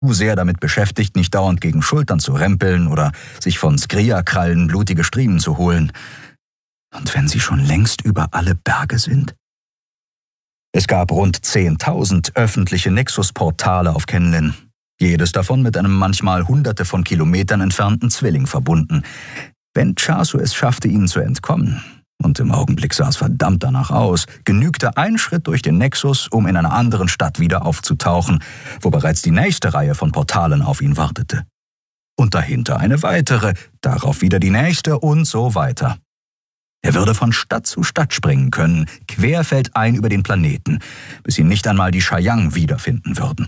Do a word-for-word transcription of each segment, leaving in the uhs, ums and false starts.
zu sehr damit beschäftigt, nicht dauernd gegen Schultern zu rempeln oder sich von Skria-Krallen blutige Striemen zu holen. Und wenn sie schon längst über alle Berge sind? Es gab rund zehntausend öffentliche Nexus-Portale auf Kenlin, jedes davon mit einem manchmal hunderte von Kilometern entfernten Zwilling verbunden. Wenn Chasu es schaffte, ihnen zu entkommen, und im Augenblick sah es verdammt danach aus, genügte ein Schritt durch den Nexus, um in einer anderen Stadt wieder aufzutauchen, wo bereits die nächste Reihe von Portalen auf ihn wartete. Und dahinter eine weitere, darauf wieder die nächste und so weiter. Er würde von Stadt zu Stadt springen können, querfeldein über den Planeten, bis ihn nicht einmal die Shayang wiederfinden würden.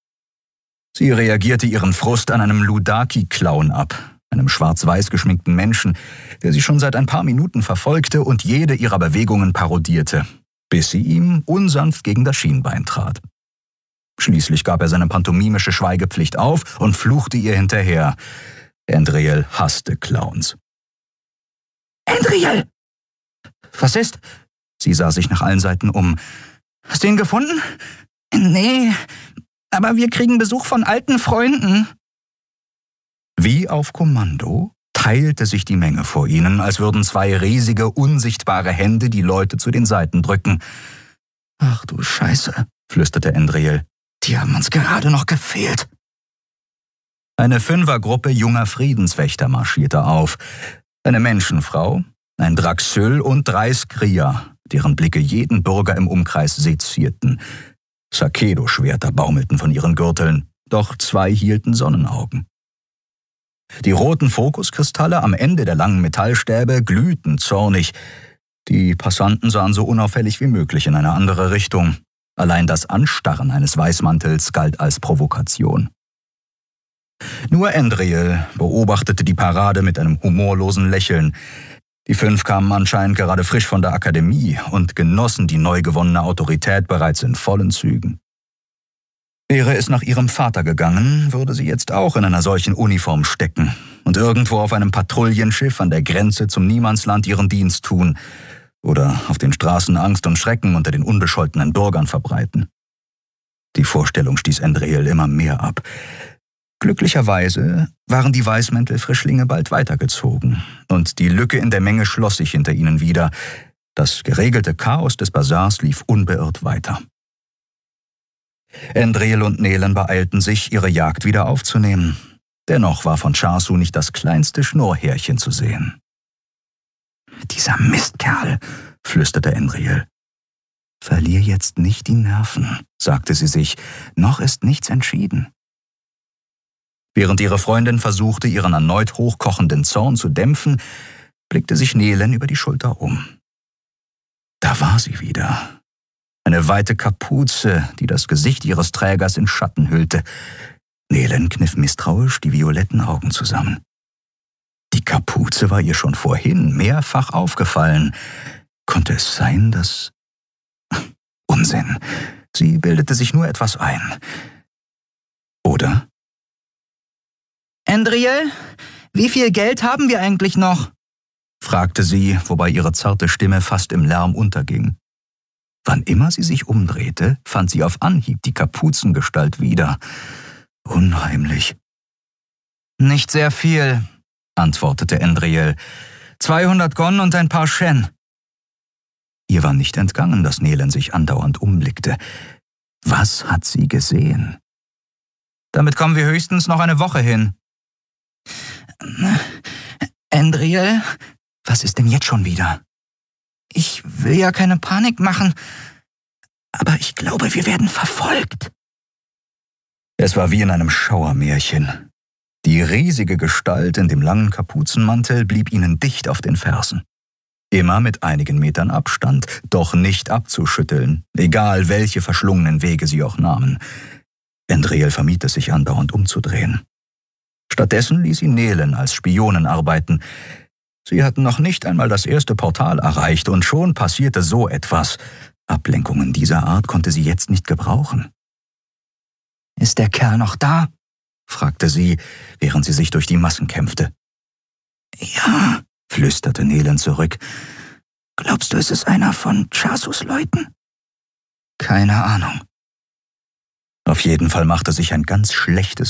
Sie reagierte ihren Frust an einem Ludaki-Clown ab, einem schwarz-weiß geschminkten Menschen, der sie schon seit ein paar Minuten verfolgte und jede ihrer Bewegungen parodierte, bis sie ihm unsanft gegen das Schienbein trat. Schließlich gab er seine pantomimische Schweigepflicht auf und fluchte ihr hinterher. Andriel hasste Clowns. »Andriel! Was ist?« Sie sah sich nach allen Seiten um. »Hast du ihn gefunden?« »Nee, aber wir kriegen Besuch von alten Freunden.« Wie auf Kommando teilte sich die Menge vor ihnen, als würden zwei riesige, unsichtbare Hände die Leute zu den Seiten drücken. »Ach du Scheiße«, flüsterte Andriel. »Die haben uns gerade noch gefehlt.« Eine Fünfergruppe junger Friedenswächter marschierte auf. Eine Menschenfrau, ein Draxyl und drei Skria, deren Blicke jeden Bürger im Umkreis sezierten. Sakedo-Schwerter baumelten von ihren Gürteln, doch zwei hielten Sonnenaugen. Die roten Fokuskristalle am Ende der langen Metallstäbe glühten zornig. Die Passanten sahen so unauffällig wie möglich in eine andere Richtung. Allein das Anstarren eines Weißmantels galt als Provokation. Nur Andriel beobachtete die Parade mit einem humorlosen Lächeln. Die fünf kamen anscheinend gerade frisch von der Akademie und genossen die neu gewonnene Autorität bereits in vollen Zügen. Wäre es nach ihrem Vater gegangen, würde sie jetzt auch in einer solchen Uniform stecken und irgendwo auf einem Patrouillenschiff an der Grenze zum Niemandsland ihren Dienst tun oder auf den Straßen Angst und Schrecken unter den unbescholtenen Bürgern verbreiten. Die Vorstellung stieß Andriel immer mehr ab. Glücklicherweise waren die Weißmäntelfrischlinge bald weitergezogen und die Lücke in der Menge schloss sich hinter ihnen wieder. Das geregelte Chaos des Bazars lief unbeirrt weiter. Andriel und Nelen beeilten sich, ihre Jagd wieder aufzunehmen. Dennoch war von Chasu nicht das kleinste Schnurrhärchen zu sehen. »Dieser Mistkerl«, flüsterte Andriel. »Verlier jetzt nicht die Nerven«, sagte sie sich, »noch ist nichts entschieden.« Während ihre Freundin versuchte, ihren erneut hochkochenden Zorn zu dämpfen, blickte sich Nelen über die Schulter um. Da war sie wieder. Eine weite Kapuze, die das Gesicht ihres Trägers in Schatten hüllte. Nelen kniff misstrauisch die violetten Augen zusammen. Die Kapuze war ihr schon vorhin mehrfach aufgefallen. Konnte es sein, dass... Unsinn. Sie bildete sich nur etwas ein. Oder? »Andriel, wie viel Geld haben wir eigentlich noch?« fragte sie, wobei ihre zarte Stimme fast im Lärm unterging. Wann immer sie sich umdrehte, fand sie auf Anhieb die Kapuzengestalt wieder. Unheimlich. »Nicht sehr viel«, antwortete Andriel. »zweihundert Gon und ein paar Shen.« Ihr war nicht entgangen, dass Nelen sich andauernd umblickte. Was hat sie gesehen? »Damit kommen wir höchstens noch eine Woche hin.« »Andriel, was ist denn jetzt schon wieder?« »Ich will ja keine Panik machen, aber ich glaube, wir werden verfolgt.« Es war wie in einem Schauermärchen. Die riesige Gestalt in dem langen Kapuzenmantel blieb ihnen dicht auf den Fersen. Immer mit einigen Metern Abstand, doch nicht abzuschütteln, egal welche verschlungenen Wege sie auch nahmen. Andriel vermied es sich andauernd umzudrehen. Stattdessen ließ sie Nelen als Spionen arbeiten. Sie hatten noch nicht einmal das erste Portal erreicht und schon passierte so etwas. Ablenkungen dieser Art konnte sie jetzt nicht gebrauchen. »Ist der Kerl noch da?« fragte sie, während sie sich durch die Massen kämpfte. »Ja«, flüsterte Nelen zurück. »Glaubst du, es ist einer von Chasus Leuten?« »Keine Ahnung.« Auf jeden Fall machte sich ein ganz schlechtes